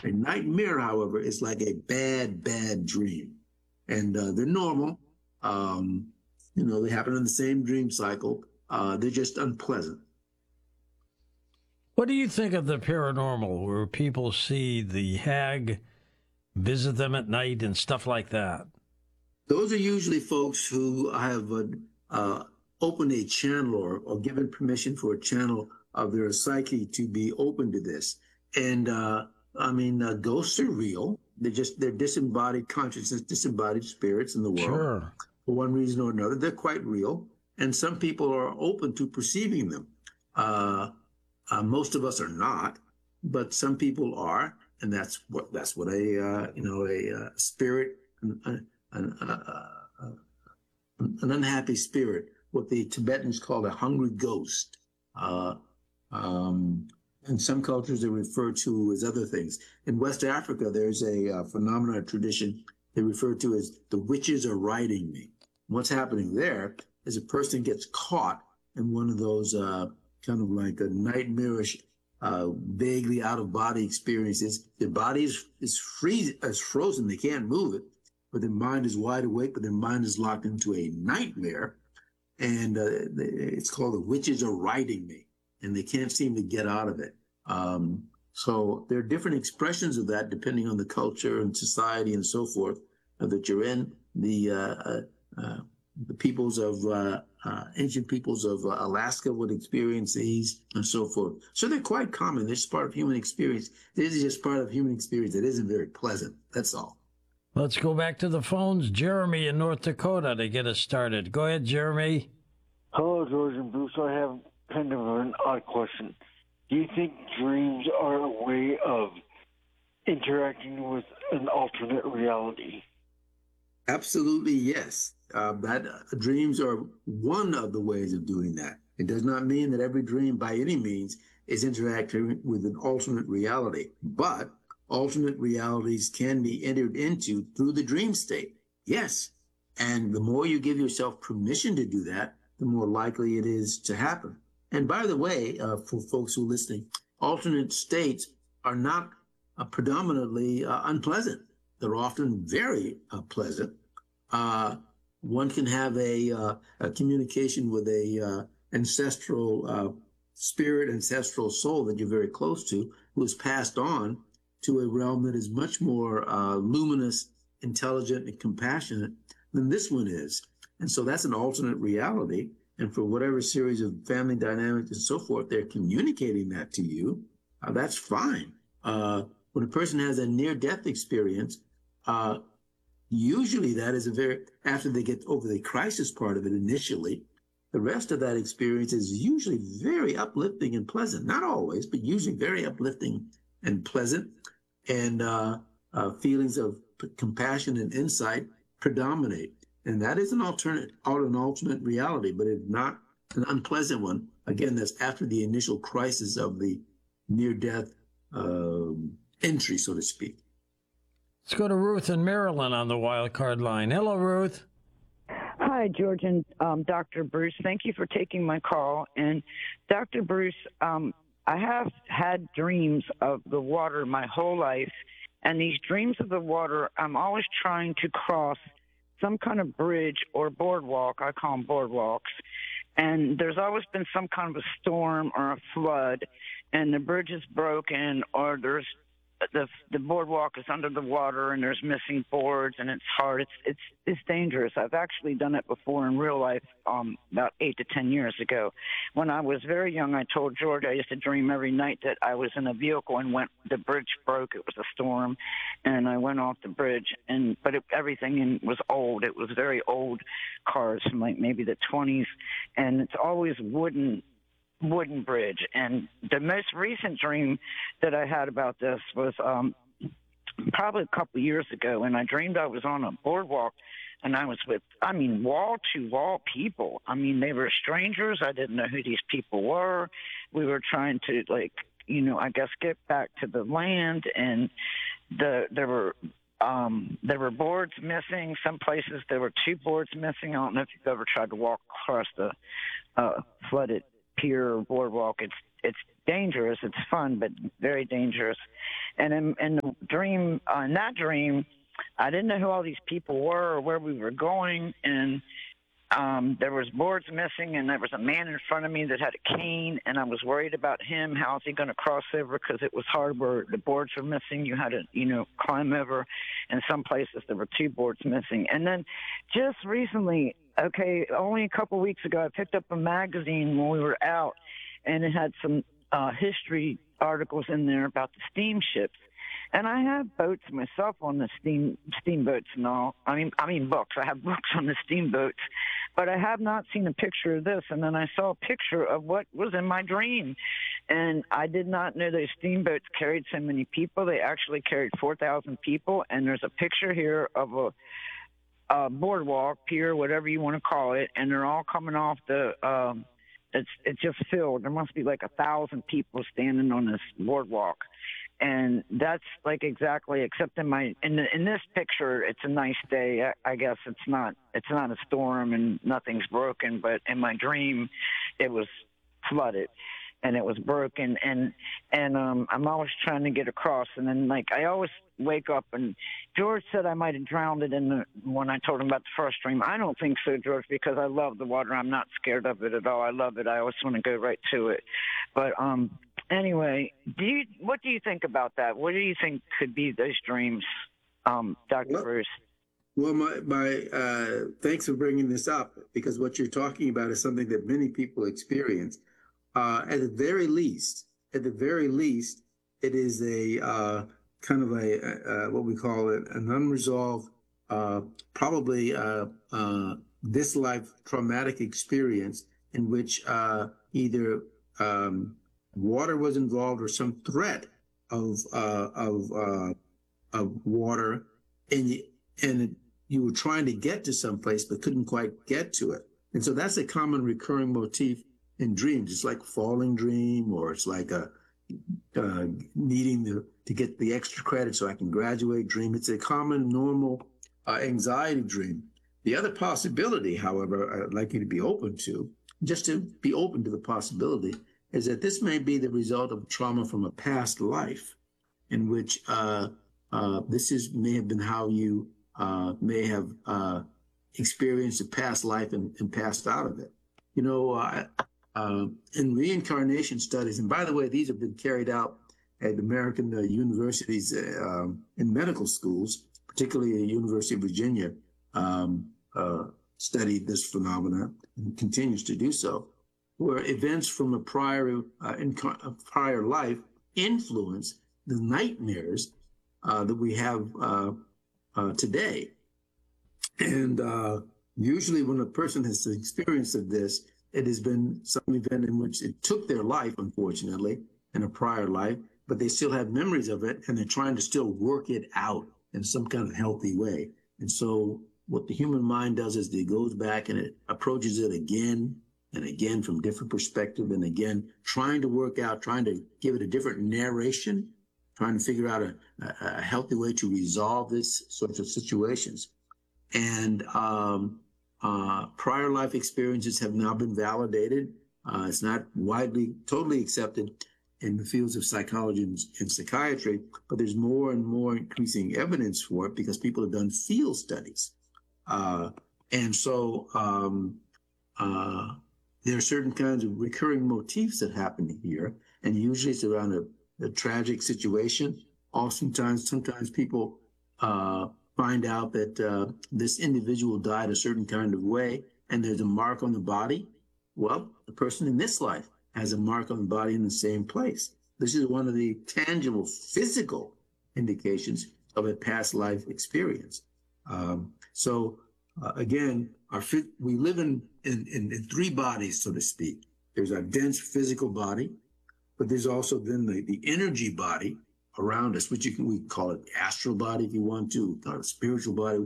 A nightmare, however, is like a bad, bad dream. And they're normal. Um, they happen in the same dream cycle. They're just unpleasant. What do you think of the paranormal, where people see the hag, visit them at night, and stuff like that? Those are usually folks who have opened a channel or given permission for a channel of their psyche to be open to this. And ghosts are real. They're disembodied consciousness, disembodied spirits in the world. Sure. For one reason or another, they're quite real. And some people are open to perceiving them. Most of us are not, but some people are, and that's what a spirit, an, an unhappy spirit, what the Tibetans call a hungry ghost. In some cultures, they're referred to as other things. In West Africa, there's a phenomenon, a tradition they refer to as the witches are riding me. What's happening there is a person gets caught in one of those kind of like a nightmarish, vaguely out-of-body experiences. Their body is frozen. They can't move it, but their mind is wide awake, but their mind is locked into a nightmare. And it's called the witches are riding me, and they can't seem to get out of it. So there are different expressions of that depending on the culture and society and so forth that you're in. The peoples of ancient peoples of Alaska would experience these and so forth. So they're quite common. They're just part of human experience. This is just part of human experience that isn't very pleasant. That's all. Let's go back to the phones. Jeremy in North Dakota to get us started. Go ahead, Jeremy. Hello, George and Bruce. I have kind of an odd question. Do you think dreams are a way of interacting with an alternate reality? Absolutely, yes. Dreams are one of the ways of doing that. It does not mean that every dream by any means is interacting with an alternate reality, but alternate realities can be entered into through the dream state. Yes. And the more you give yourself permission to do that, the more likely it is to happen. And by the way, for folks who are listening, alternate states are not predominantly unpleasant. They're often very pleasant. One can have a communication with a ancestral spirit, ancestral soul that you're very close to, who has passed on to a realm that is much more luminous, intelligent, and compassionate than this one is. And so that's an alternate reality. And for whatever series of family dynamics and so forth, they're communicating that to you. That's fine. When a person has a near-death experience, usually that is after they get over the crisis part of it initially, the rest of that experience is usually very uplifting and pleasant. Not always, but usually very uplifting and pleasant. And feelings of compassion and insight predominate. And that is an alternate reality, but it's not an unpleasant one. Again, that's after the initial crisis of the near-death entry, so to speak. Let's go to Ruth in Maryland on the wild card line. Hello, Ruth. Hi, George and Dr. Bruce. Thank you for taking my call. And Dr. Bruce, I have had dreams of the water my whole life. And these dreams of the water, I'm always trying to cross some kind of bridge or boardwalk. I call them boardwalks. And there's always been some kind of a storm or a flood, and the bridge is broken, or there's the boardwalk is under the water and there's missing boards, and it's hard. It's dangerous. I've actually done it before in real life about 8 to 10 years ago. When I was very young, I told George I used to dream every night that I was in a vehicle and the bridge broke. It was a storm, and I went off the bridge, but everything was old. It was very old cars from like maybe the 20s, and it's always wooden bridge. And the most recent dream that I had about this was probably a couple of years ago, and I dreamed I was on a boardwalk, and I was with, wall-to-wall people. I mean, they were strangers. I didn't know who these people were. We were trying to, I guess, get back to the land, and there were boards missing. Some places there were 2 boards missing. I don't know if you've ever tried to walk across the flooded pier or boardwalk. It's dangerous. It's fun, but very dangerous. And in the dream, in that dream, I didn't know who all these people were or where we were going, and there was boards missing, and there was a man in front of me that had a cane, and I was worried about him. How is he going to cross over? Because it was hard where the boards were missing. You had to, climb over. In some places, there were 2 boards missing. And then just recently, only a couple of weeks ago, I picked up a magazine when we were out, and it had some history articles in there about the steamships. And I have boats myself on the steamboats and all. I mean books. I have books on the steamboats, but I have not seen a picture of this. And then I saw a picture of what was in my dream, and I did not know those steamboats carried so many people. They actually carried 4,000 people. And there's a picture here of a boardwalk, pier, whatever you want to call it, and they're all coming off the. It's just filled. There must be like 1,000 people standing on this boardwalk. And that's like exactly, except in this picture, it's a nice day. I guess it's not a storm and nothing's broken, but in my dream, it was flooded and it was broken. And I'm always trying to get across. And then I always wake up, and George said I might have drowned it when I told him about the first dream. I don't think so, George, because I love the water. I'm not scared of it at all. I love it. I always want to go right to it. But, anyway, what do you think about that? What do you think could be those dreams, Dr. Bruce? Well, my thanks for bringing this up, because what you're talking about is something that many people experience. At the very least, it is a kind of a what we call it, an unresolved, probably this life traumatic experience in which either water was involved or some threat of water, and you were trying to get to some place but couldn't quite get to it. And so that's a common recurring motif in dreams. It's like falling dream, or it's like a needing to get the extra credit so I can graduate dream. It's a common, normal anxiety dream. The other possibility, however, I'd like you to be open to, just to be open to the possibility, is that this may be the result of trauma from a past life, in which may have been how you may have experienced a past life and passed out of it. In reincarnation studies, and by the way, these have been carried out at American universities in medical schools, particularly the University of Virginia, studied this phenomenon and continues to do so, where events from a prior life influence the nightmares that we have today. And usually when a person has experienced of this, it has been some event in which it took their life, unfortunately, in a prior life, but they still have memories of it, and they're trying to still work it out in some kind of healthy way. And so what the human mind does is it goes back and it approaches it again and again from different perspective, and again, trying to work out, trying to give it a different narration, trying to figure out a healthy way to resolve this sorts of situations. And prior life experiences have now been validated. It's not widely, totally accepted in the fields of psychology and psychiatry, but there's more and more increasing evidence for it because people have done field studies. And so there are certain kinds of recurring motifs that happen here, and usually it's around a tragic situation. Sometimes people find out that this individual died a certain kind of way, and there's a mark on the body. Well, the person in this life has a mark on the body in the same place. This is one of the tangible physical indications of a past life experience. Again, we live in 3 bodies, so to speak. There's our dense physical body, but there's also then the energy body around us, which we call it astral body if you want to, call it spiritual body,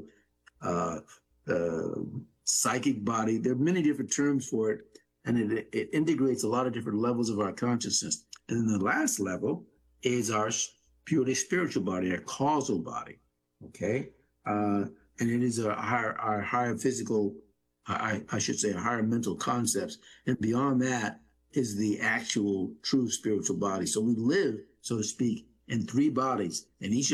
psychic body. There are many different terms for it, and it integrates a lot of different levels of our consciousness. And then the last level is our purely spiritual body, our causal body, okay? And it is our higher physical, I should say, our higher mental concepts. And beyond that is the actual true spiritual body. So we live, so to speak, in three bodies, and each